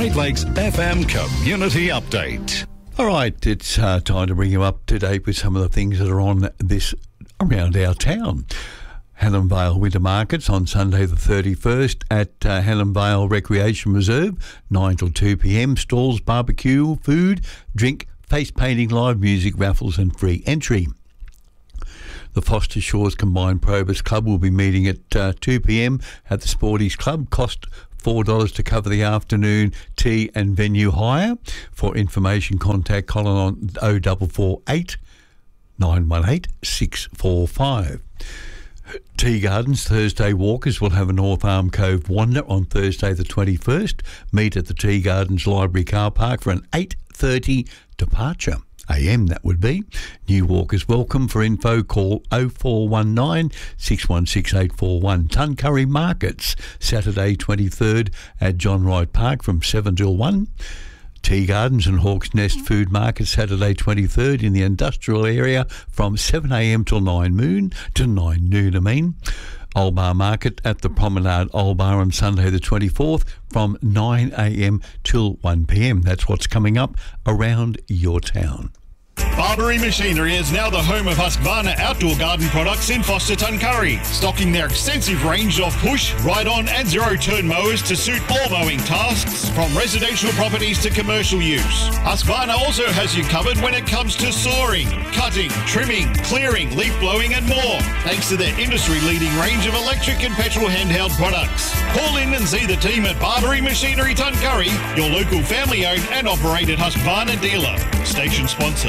Great Lakes FM Community Update. All right, it's time to bring you up to date with some of the things that are on this around our town. Helen Vale Winter Markets on Sunday the 31st at Helen Vale Recreation Reserve, 9 till 2 p.m. Stalls, barbecue, food, drink, face painting, live music, raffles and free entry. The Foster Shores Combined Probus Club will be meeting at 2 p.m. at the Sporties Club. Cost $4 to cover the afternoon tea and venue hire. For information, contact Colin on 0448 918 645. Tea Gardens Thursday walkers will have a North Arm Cove wander on Thursday the 21st. Meet at the Tea Gardens Library car park for an 8:30 departure. AM that would be. New walkers welcome. For info call 0419 616 841. Tuncurry Markets Saturday 23rd at John Wright Park from 7 till 1. Tea Gardens and Hawks Nest Food Market Saturday 23rd in the industrial area from 7am till 9 noon. Olbar Market at the Promenade Olbar on Sunday the 24th from 9am till 1pm. That's what's coming up around your town. Barbary Machinery is now the home of Husqvarna outdoor garden products in Foster Tuncurry, stocking their extensive range of push, ride-on and zero-turn mowers to suit all mowing tasks, from residential properties to commercial use. Husqvarna also has you covered when it comes to sawing, cutting, trimming, clearing, leaf blowing and more, thanks to their industry-leading range of electric and petrol handheld products. Call in and see the team at Barbary Machinery Tuncurry, your local family-owned and operated Husqvarna dealer. Station sponsor.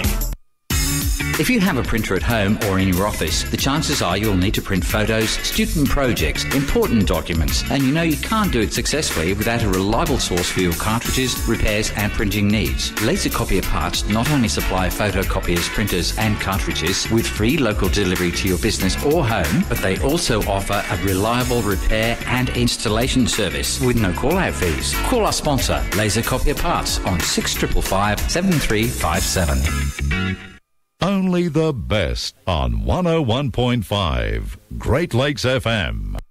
If you have a printer at home or in your office, the chances are you'll need to print photos, student projects, important documents, and you know you can't do it successfully without a reliable source for your cartridges, repairs and printing needs. Laser Copier Parts not only supply photocopiers, printers and cartridges with free local delivery to your business or home, but they also offer a reliable repair and installation service with no call-out fees. Call our sponsor, Laser Copier Parts, on 6555 7357. Only the best on 101.5 Great Lakes FM.